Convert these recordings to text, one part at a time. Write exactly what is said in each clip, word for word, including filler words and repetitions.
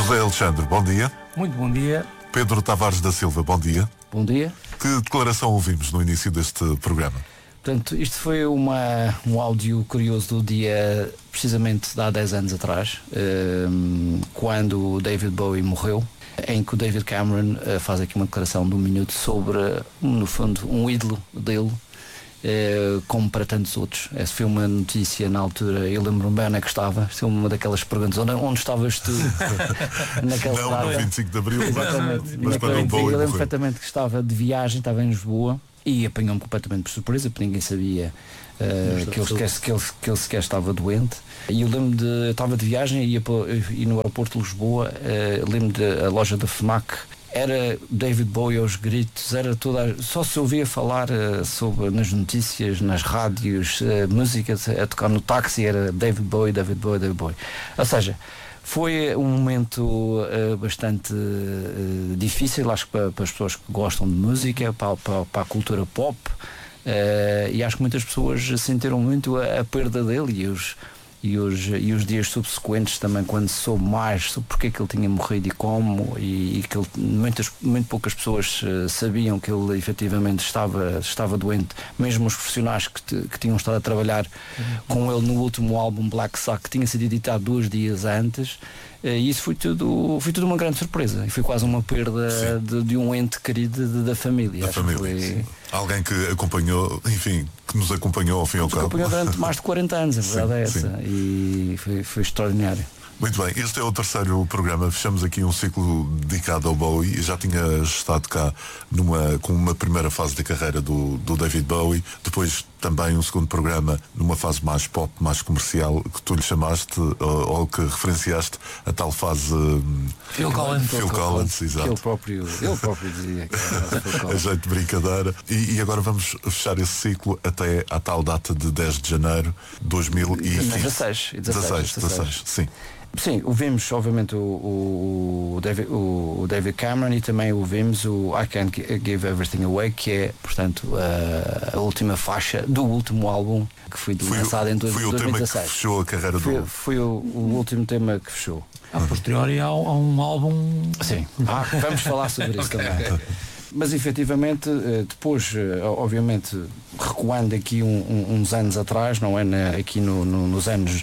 José Alexandre, bom dia. Muito bom dia. Pedro Tavares da Silva, bom dia. Bom dia. Que declaração ouvimos no início deste programa? Portanto, isto foi uma, um áudio curioso do dia, precisamente de há dez anos atrás, um, quando o David Bowie morreu, em que o David Cameron uh, faz aqui uma declaração de um minuto sobre, no fundo, um ídolo dele, uh, como para tantos outros. Essa foi uma notícia na altura, eu lembro-me bem onde é que estava, isto é uma daquelas perguntas, onde, onde estavas tu? Naquela Não, data. no vinte e cinco de Abril, Exatamente. mas quando o Bowie Eu lembro morreu. perfeitamente que estava de viagem, estava em Lisboa, e apanhou-me completamente por surpresa, porque ninguém sabia uh, que, ele sequer, que, ele, que ele sequer estava doente. E eu lembro de, eu estava de viagem e ia, ia no aeroporto de Lisboa, uh, lembro da loja da FNAC, era David Bowie aos gritos, era toda, só se ouvia falar uh, sobre, nas notícias, nas rádios, uh, músicas a tocar no táxi, era David Bowie, David Bowie, David Bowie. Ou seja, foi um momento uh, bastante uh, difícil, acho que para, para as pessoas que gostam de música, para, para, para a cultura pop, uh, e acho que muitas pessoas sentiram muito a, a perda dele e os, e, os, e os dias subsequentes também, quando se soube mais sobre porque é que ele tinha morrido e como, e, e que ele, muitas, muito poucas pessoas uh, sabiam que ele efetivamente estava, estava doente, mesmo os profissionais que, te, que tinham estado a trabalhar uhum. com ele no último álbum Black Sabbath, que tinha sido editado dois dias antes. E isso foi tudo, foi tudo uma grande surpresa e foi quase uma perda de, de um ente querido de, da família. Da Acho família, que foi... Alguém que acompanhou, enfim, que nos acompanhou ao fim e ao cabo. Acompanhou durante mais de quarenta anos, a verdade sim, é essa. Sim. E foi, foi extraordinário. Muito bem, este é o terceiro programa, fechamos aqui um ciclo dedicado ao Bowie. Já tinha estado cá numa, com uma primeira fase da carreira do, do David Bowie, depois também um segundo programa numa fase mais pop, mais comercial, que tu lhe chamaste, ou, ou que referenciaste a tal fase Phil Collins, Phil, Phil Collins, Collins exato. Que ele próprio, ele próprio dizia que era Phil Collins. A jeito de brincadeira. E, e agora vamos fechar esse ciclo até à tal data de dez de janeiro de dois mil e quinze. dezasseis, dezasseis, dezasseis, sim. Sim, ouvimos obviamente o, o, o, David, o David Cameron e também ouvimos o I Can't Give Everything Away, que é, portanto, a, a última faixa do último álbum que foi, foi lançado em dois mil e dezasseis. Foi o tema que fechou a carreira foi, do... Foi o, o último tema que fechou. A posteriori há, há um álbum... Sim, ah, vamos falar sobre isso okay. também. Mas efetivamente, depois, obviamente, recuando aqui um, um, uns anos atrás, não é? Na, aqui no, no, nos anos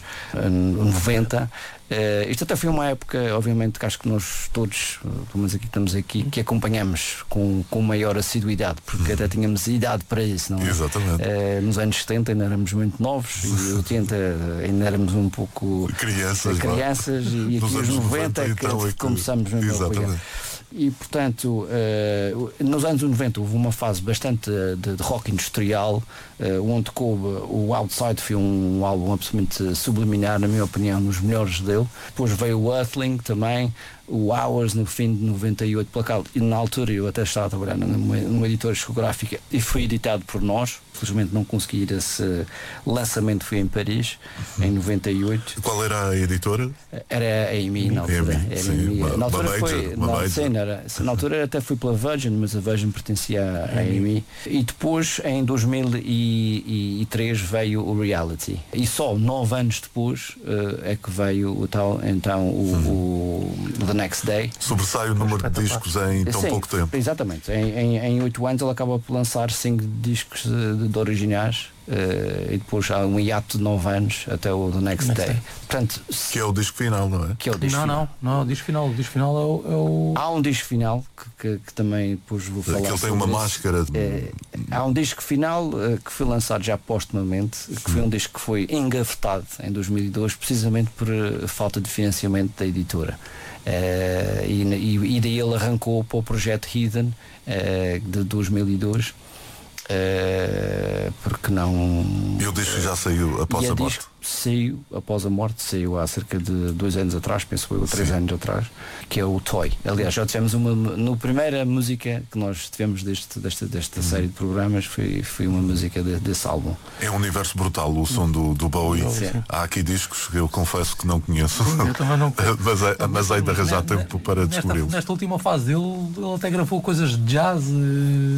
noventa, uh, isto até foi uma época, obviamente, que acho que nós todos, pelo menos aqui estamos aqui, que acompanhamos com, com maior assiduidade, porque até tínhamos idade para isso, não é? Exatamente. Uh, nos anos setenta ainda éramos muito novos, e oitenta ainda éramos um pouco crianças, crianças e aqui nos noventa é que, então, é que começamos mesmo a apoiar. E, portanto, uh, nos anos noventa houve uma fase bastante de, de rock industrial, uh, onde coube o Outside, foi um, um álbum absolutamente subliminar, na minha opinião, nos melhores dele. Depois veio o Earthling também, o Hours no fim de noventa e oito, pela cal... e na altura eu até estava a trabalhar numa, numa editora discográfica e foi editado por nós. Felizmente não consegui ir a esse lançamento, foi em Paris, uhum. em noventa e oito. Qual era a editora? Era a A M I na altura. A M I, na altura foi, na, sim, era, na altura até fui pela Virgin, mas a Virgin pertencia à A M I. E depois, em dois mil e três, veio o Reality. E só nove anos depois uh, é que veio o tal, então, o, uhum. o The Next Day. Sobressai o número de discos em tão sim, pouco tempo. Exatamente. Em oito anos ele acaba por lançar cinco discos de, de originais. Uh, e depois há um hiato de nove anos até o The Next, Next Day. Day. Portanto, que é o disco final, não é? Que é o disco não, final. não, não, o disco final. O disco final é o. É o... Há um disco final que, que, que também depois vou falar. Que ele tem uma isso. máscara. De... É, há um disco final uh, que foi lançado já postumamente, que foi um disco que foi engavetado em dois mil e dois, precisamente por uh, falta de financiamento da editora. Uh, e, e, e daí ele arrancou para o projeto Hidden uh, de dois mil e dois. Uh, porque não. E o disco já saiu após e a morte? Disco saiu após a morte, saiu há cerca de dois anos atrás, penso eu, ou três Sim. anos atrás, que é o Toy. Aliás, já tivemos uma. No primeira música que nós tivemos deste, desta, desta hum. série de programas foi, foi uma música de, desse álbum. É um universo brutal o som do, do Bowie. Sim. Há aqui discos que eu confesso que não conheço. Sim, eu também não conheço. mas é, mas é de arranjar nesta, tempo para descobri-los. Nesta última fase dele, ele até gravou coisas de jazz.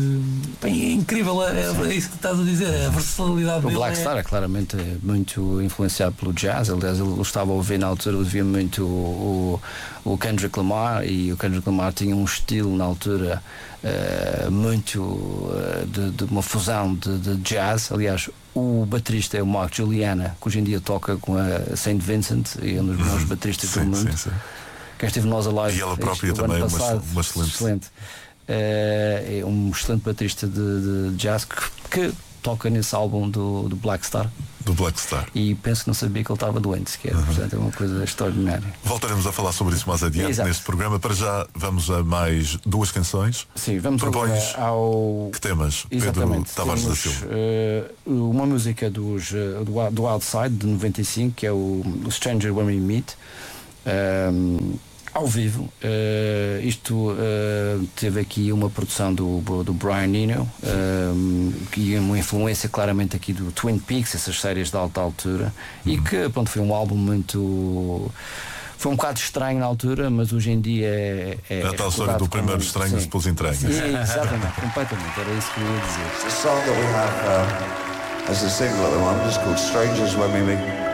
É incrível, é, é isso que estás a dizer, a versatilidade o dele. Black é... Star é claramente muito influente influenciado pelo jazz. Aliás, ele estava a ouvir na altura, ouvia muito o, o, o Kendrick Lamar, e o Kendrick Lamar tinha um estilo na altura uh, muito uh, de, de uma fusão de, de jazz. Aliás, o baterista é o Mark Juliana, que hoje em dia toca com a Saint Vincent, e é um dos melhores bateristas sim, do mundo. Sim, sim. Que esteve nós a live. E ela própria este, também, passado, uma, uma excelente. excelente. Uh, é um excelente baterista de, de jazz que, que toca nesse álbum do, do Black Star. Do Black Star. E penso que não sabia que ele estava doente sequer. Uhum. Portanto, é uma coisa extraordinária. Voltaremos a falar sobre isso mais adiante. Exato. Neste programa. Para já vamos a mais duas canções. Sim, vamos Propões ao... Que temas, Exatamente. Pedro Tavares da Silva? Uh, uma música dos, uh, do, do Outside, de noventa e cinco, que é o, o Stranger When We Meet. Um, ao vivo, uh, isto uh, teve aqui uma produção do, do Brian Eno, uh, e uma influência claramente aqui do Twin Peaks, essas séries de alta altura, uhum. e que pronto, foi um álbum muito... Foi um bocado estranho na altura, mas hoje em dia é... é a tal história do primeiro estranho depois entranhas. Exatamente, completamente, era isso que eu ia dizer. The song that we have uh, as a single at the moment is called Strangers When We Meet.